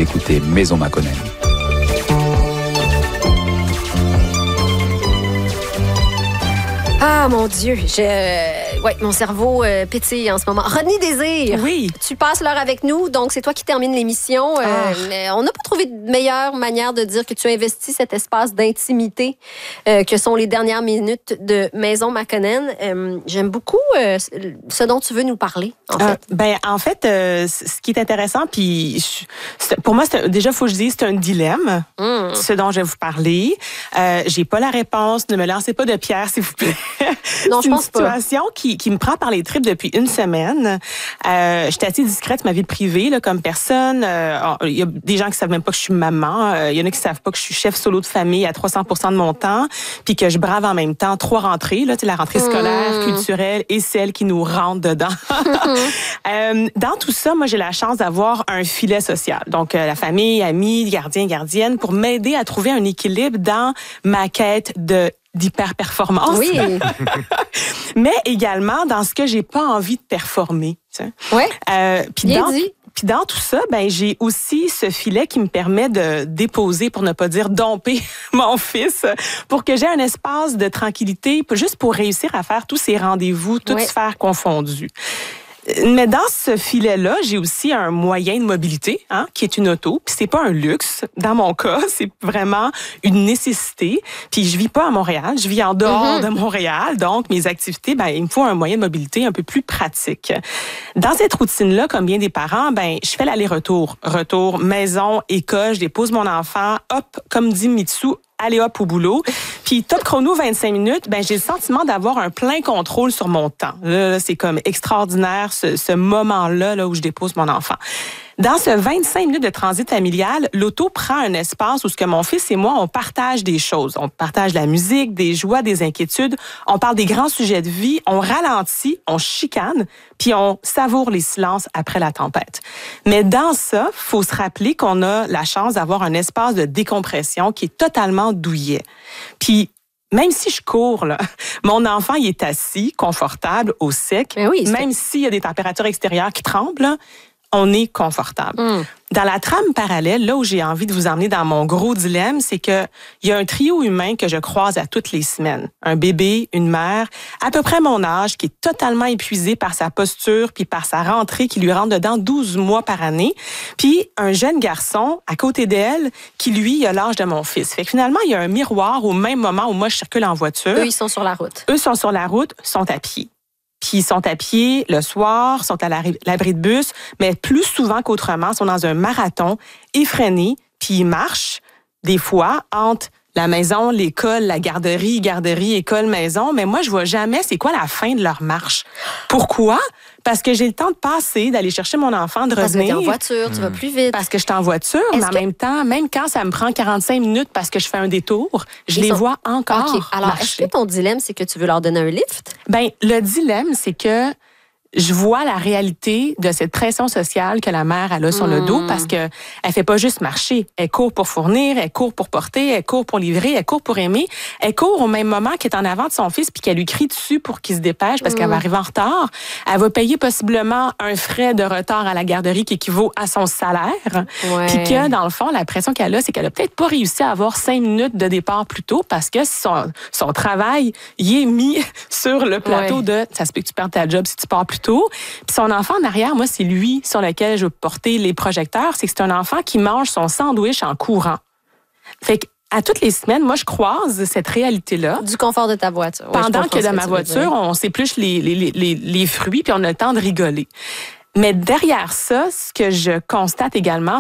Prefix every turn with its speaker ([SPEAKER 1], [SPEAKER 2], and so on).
[SPEAKER 1] Vous écoutez Maison Makonnen.
[SPEAKER 2] Ah, mon Dieu, mon cerveau pétille en ce moment. Rodney Désir,
[SPEAKER 3] oui.
[SPEAKER 2] Tu passes l'heure avec nous, donc c'est toi qui termine l'émission. Mais on n'a pas trouvé de meilleure manière de dire que tu investis cet espace d'intimité que sont les dernières minutes de Maison Makonnen. J'aime beaucoup ce dont tu veux nous parler, en fait.
[SPEAKER 3] Ce qui est intéressant, puis pour moi, déjà, il faut que je dise, c'est un dilemme, ce dont je vais vous parler. J'ai pas la réponse, ne me lancez pas de pierre, s'il vous plaît.
[SPEAKER 2] Non,
[SPEAKER 3] c'est une situation qui me prend par les tripes depuis une semaine. J'étais assez discrète, ma vie privée, là, comme personne. Il y a des gens qui savent même pas que je suis maman. Il y en a qui savent pas que je suis chef solo de famille à 300% de mon temps, puis que je brave en même temps 3 rentrées, là, la rentrée scolaire, culturelle et celle qui nous rentre dedans. Dans tout ça, moi, j'ai la chance d'avoir un filet social. Donc, la famille, amis, gardiens, gardiennes, pour m'aider à trouver un équilibre dans ma quête d'hyper-performance.
[SPEAKER 2] Oui.
[SPEAKER 3] Mais également dans ce que j'ai pas envie de performer.
[SPEAKER 2] Oui.
[SPEAKER 3] Puis dans tout ça, j'ai aussi ce filet qui me permet de déposer, pour ne pas dire domper, mon fils, pour que j'ai un espace de tranquillité, juste pour réussir à faire tous ces rendez-vous, toutes sphères confondues. Mais dans ce filet-là, j'ai aussi un moyen de mobilité, qui est une auto. Puis c'est pas un luxe. Dans mon cas, c'est vraiment une nécessité. Puis je vis pas à Montréal, je vis en dehors de Montréal. Donc, mes activités, il me faut un moyen de mobilité un peu plus pratique. Dans cette routine-là, comme bien des parents, je fais l'aller-retour. Retour, maison, école, je dépose mon enfant, hop, comme dit Mitsu, allez hop au boulot. Puis top chrono 25 minutes, j'ai le sentiment d'avoir un plein contrôle sur mon temps. Là, c'est comme extraordinaire ce moment-là là, où je dépose mon enfant. Dans ce 25 minutes de transit familial, l'auto prend un espace où ce que mon fils et moi, on partage des choses. On partage la musique, des joies, des inquiétudes. On parle des grands sujets de vie. On ralentit, on chicane, puis on savoure les silences après la tempête. Mais dans ça, faut se rappeler qu'on a la chance d'avoir un espace de décompression qui est totalement douillet. Puis même si je cours, là, mon enfant, il est assis, confortable, au sec. Même s'il y a des températures extérieures qui tremblent, là, on est confortable. Dans la trame parallèle, là où j'ai envie de vous emmener dans mon gros dilemme, c'est que il y a un trio humain que je croise à toutes les semaines. Un bébé, une mère, à peu près mon âge, qui est totalement épuisé par sa posture puis par sa rentrée qui lui rentre dedans 12 mois par année. Puis un jeune garçon à côté d'elle qui, lui, a l'âge de mon fils. Fait que finalement, il y a un miroir au même moment où moi, je circule en voiture.
[SPEAKER 2] Eux, ils sont sur la route.
[SPEAKER 3] Eux sont sur la route, sont à pied. Puis ils sont à pied le soir, sont à l'abri de bus, mais plus souvent qu'autrement, sont dans un marathon effréné, puis ils marchent des fois entre la maison, l'école, la garderie, école, maison, mais moi je vois jamais c'est quoi la fin de leur marche. Pourquoi? Parce que j'ai le temps de passer, d'aller chercher mon enfant, de revenir.
[SPEAKER 2] Parce que t'es en voiture, tu vas plus vite.
[SPEAKER 3] Parce que je suis en voiture, mais en même temps, même quand ça me prend 45 minutes parce que je fais un détour, je les vois encore
[SPEAKER 2] Alors,
[SPEAKER 3] marcher.
[SPEAKER 2] est-ce que ton dilemme, c'est que tu veux leur donner un lift?
[SPEAKER 3] Le dilemme, c'est que je vois la réalité de cette pression sociale que la mère elle a sur le dos parce que elle fait pas juste marcher. Elle court pour fournir, elle court pour porter, elle court pour livrer, elle court pour aimer. Elle court au même moment qu'elle est en avant de son fils puis qu'elle lui crie dessus pour qu'il se dépêche parce qu'elle va arriver en retard. Elle va payer possiblement un frais de retard à la garderie qui équivaut à son salaire. Puis que, dans le fond, la pression qu'elle a, c'est qu'elle a peut-être pas réussi à avoir 5 minutes de départ plus tôt parce que son travail y est mis sur le plateau de « ça se peut que tu perdes ta job si tu pars plus tôt. » Puis son enfant en arrière, moi, c'est lui sur lequel je veux porter les projecteurs. C'est un enfant qui mange son sandwich en courant. Fait qu'à toutes les semaines, moi, je croise cette réalité-là.
[SPEAKER 2] Du confort de ta voiture.
[SPEAKER 3] Pendant que dans ma voiture, on s'épluche les fruits puis on a le temps de rigoler. Mais derrière ça, ce que je constate également,